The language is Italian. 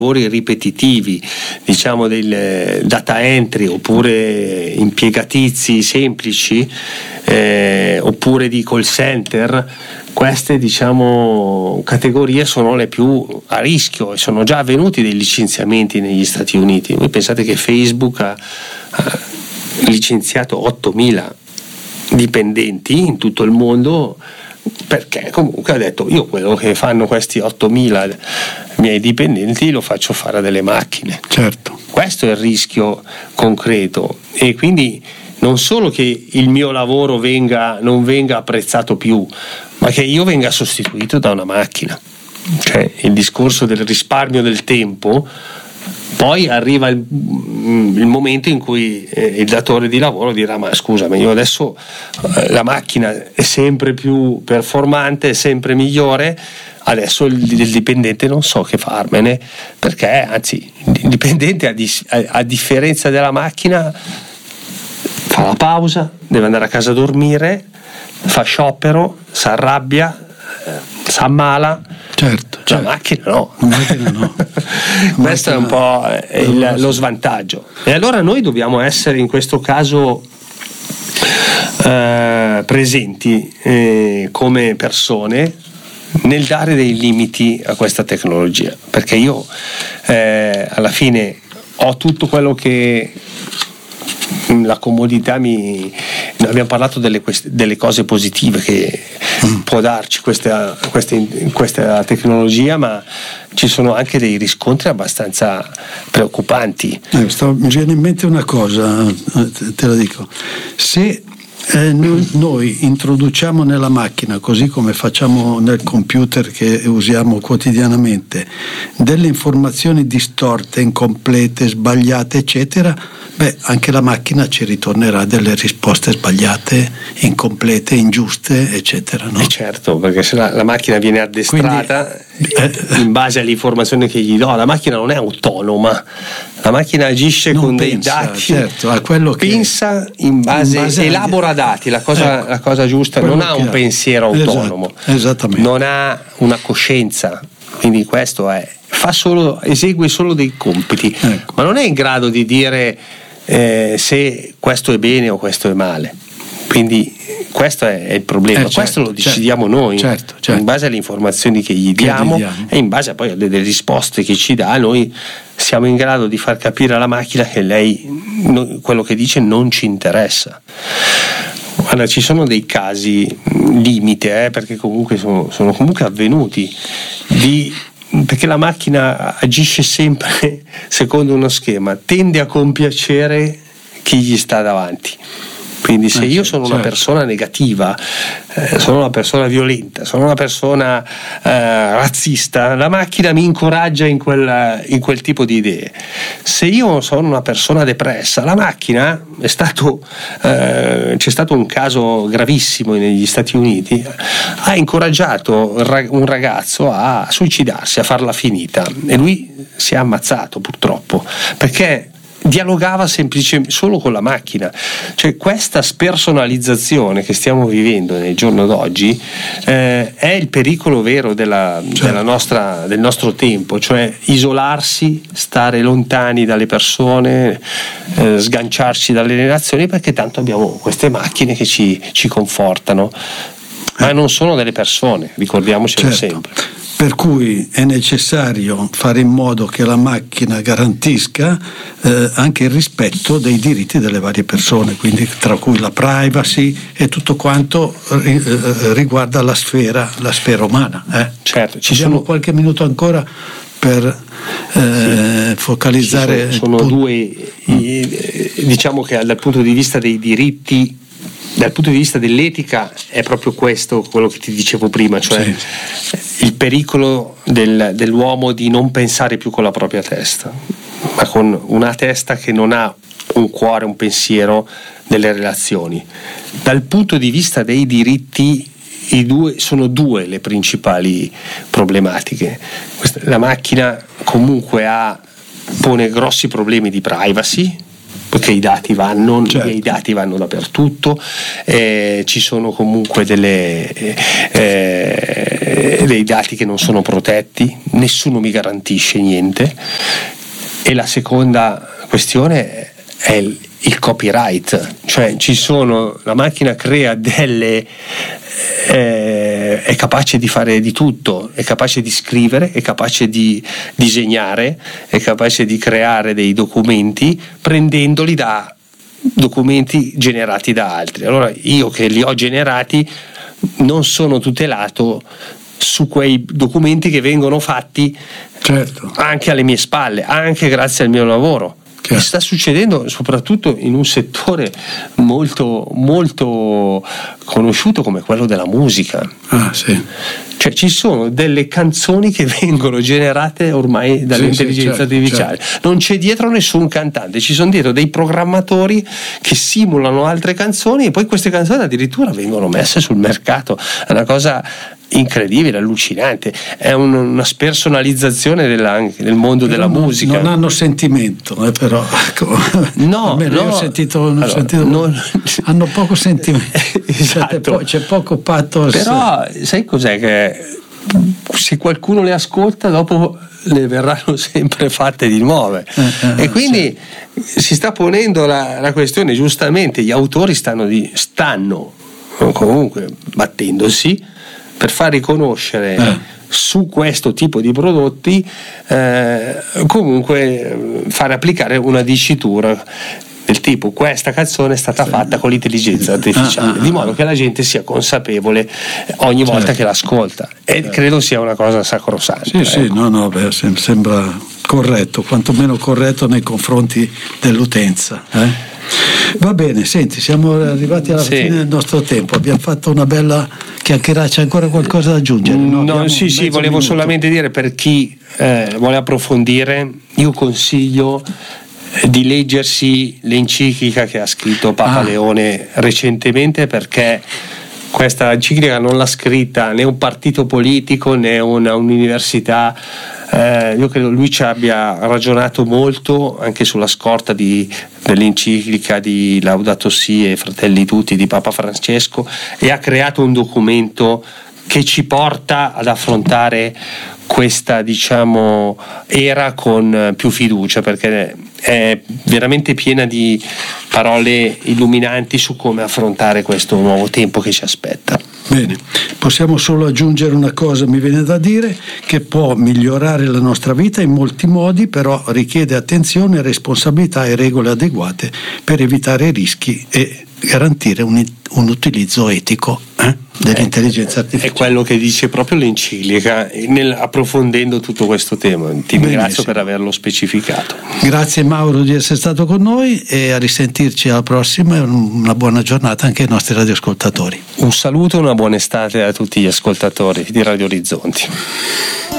lavori ripetitivi, diciamo del data entry oppure impiegatizi semplici, oppure di call center, queste diciamo categorie sono le più a rischio e sono già avvenuti dei licenziamenti negli Stati Uniti. Voi pensate che Facebook ha licenziato 8.000 dipendenti in tutto il mondo, perché comunque ha detto: io quello che fanno questi 8.000 miei dipendenti lo faccio fare a delle macchine. Certo. Questo è il rischio concreto, e quindi non solo che il mio lavoro non venga apprezzato più, ma che io venga sostituito da una macchina. Cioè, il discorso del risparmio del tempo, poi arriva il momento in cui il datore di lavoro dirà: ma scusami, io adesso la macchina è sempre più performante, è sempre migliore, adesso il dipendente non so che farmene, perché anzi il dipendente a differenza della macchina fa la pausa, deve andare a casa a dormire, fa sciopero, si arrabbia, si ammala. Certo. La macchina no. Questo è un po' lo svantaggio. E allora noi dobbiamo essere in questo caso presenti come persone nel dare dei limiti a questa tecnologia, perché io alla fine ho tutto quello che la comodità abbiamo parlato delle cose positive che può darci questa tecnologia, ma ci sono anche dei riscontri abbastanza preoccupanti. Mi viene in mente una cosa, te la dico: se noi introduciamo nella macchina, così come facciamo nel computer che usiamo quotidianamente, delle informazioni distorte, incomplete, sbagliate, eccetera, anche la macchina ci ritornerà delle risposte sbagliate, incomplete, ingiuste, eccetera, no? Certo, perché se la macchina viene addestrata in base alle informazioni che gli do, la macchina non è autonoma, la macchina agisce con dei dati, certo, a quello che pensa in base elabora dati, la cosa giusta, non ha un pensiero autonomo, esattamente, non ha una coscienza, quindi questo esegue solo dei compiti, ma non è in grado di dire se questo è bene o questo è male. Quindi questo è il problema, questo lo decidiamo noi, certo. In base alle informazioni che gli diamo e in base poi alle risposte che ci dà, noi siamo in grado di far capire alla macchina che quello che dice non ci interessa. Guarda, ci sono dei casi limite, perché comunque sono comunque avvenuti, perché la macchina agisce sempre secondo uno schema, tende a compiacere chi gli sta davanti. Quindi se io sono una persona negativa, sono una persona violenta, sono una persona razzista, la macchina mi incoraggia in quel tipo di idee. Se io sono una persona depressa, la macchina c'è stato un caso gravissimo negli Stati Uniti, ha incoraggiato un ragazzo a suicidarsi, a farla finita, e lui si è ammazzato purtroppo, perché dialogava semplicemente solo con la macchina. Cioè, questa spersonalizzazione che stiamo vivendo nel giorno d'oggi è il pericolo vero del nostro tempo, cioè isolarsi, stare lontani dalle persone, sganciarci dalle relazioni, perché tanto abbiamo queste macchine che ci confortano, ma non sono delle persone, ricordiamocelo sempre. Per cui è necessario fare in modo che la macchina garantisca anche il rispetto dei diritti delle varie persone, quindi tra cui la privacy e tutto quanto riguarda la sfera umana. Certo, sono qualche minuto ancora per focalizzare. Sono due, diciamo che dal punto di vista dei diritti, dal punto di vista dell'etica, è proprio questo quello che ti dicevo prima, cioè il pericolo dell'uomo di non pensare più con la propria testa, ma con una testa che non ha un cuore, un pensiero delle relazioni. Dal punto di vista dei diritti, sono due le principali problematiche. La macchina comunque pone grossi problemi di privacy, perché i dati vanno, certo. I dati vanno dappertutto, ci sono comunque dei dati che non sono protetti, nessuno mi garantisce niente. E la seconda questione è il copyright, cioè la macchina crea è capace di fare di tutto, è capace di scrivere, è capace di disegnare, è capace di creare dei documenti prendendoli da documenti generati da altri. Allora io che li ho generati non sono tutelato su quei documenti che vengono fatti, certo, anche alle mie spalle, anche grazie al mio lavoro. Che sta succedendo soprattutto in un settore molto molto conosciuto come quello della musica. Sì. Cioè ci sono delle canzoni che vengono generate ormai dall'intelligenza artificiale, certo. Non c'è dietro nessun cantante, ci sono dietro dei programmatori che simulano altre canzoni e poi queste canzoni addirittura vengono messe sul mercato. È una cosa incredibile, allucinante, è una spersonalizzazione del mondo della musica. Non hanno sentimento, però ecco. No, ho sentito hanno poco sentimento. Esatto. C'è poco pathos. Però sai cos'è, che se qualcuno le ascolta dopo le verranno sempre fatte di nuove, e quindi si sta ponendo la questione, giustamente gli autori stanno comunque battendosi per far riconoscere su questo tipo di prodotti, comunque fare applicare una dicitura del tipo: questa canzone è stata fatta con l'intelligenza artificiale, di modo che la gente sia consapevole ogni volta che l'ascolta, e credo sia una cosa sacrosanta. Sembra corretto, quantomeno corretto nei confronti dell'utenza. Va bene, senti, siamo arrivati alla fine del nostro tempo, abbiamo fatto una bella chiacchierata. C'è ancora qualcosa da aggiungere? Volevo solamente dire, per chi vuole approfondire, io consiglio di leggersi l'enciclica che ha scritto Papa Leone recentemente, perché questa enciclica non l'ha scritta né un partito politico né un'università. Io credo lui ci abbia ragionato molto anche sulla scorta dell'enciclica di Laudato Si e Fratelli Tutti di Papa Francesco, e ha creato un documento che ci porta ad affrontare questa, era con più fiducia, perché è veramente piena di parole illuminanti su come affrontare questo nuovo tempo che ci aspetta. Bene, possiamo solo aggiungere una cosa, mi viene da dire, che può migliorare la nostra vita in molti modi, però richiede attenzione, responsabilità e regole adeguate per evitare rischi e garantire un utilizzo etico dell'intelligenza artificiale. È quello che dice proprio l'enciclica, approfondendo tutto questo tema. Ti ringrazio per averlo specificato. Grazie Mauro di essere stato con noi, e a risentirci alla prossima, e una buona giornata anche ai nostri radioascoltatori. Un saluto e una buona estate a tutti gli ascoltatori di Radio Orizzonti.